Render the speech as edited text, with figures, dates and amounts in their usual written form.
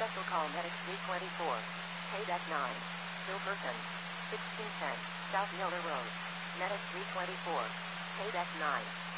Special call Medic 324. Payback 9. Silverton. 1610. South Miller Road. Medic 324. Payback 9.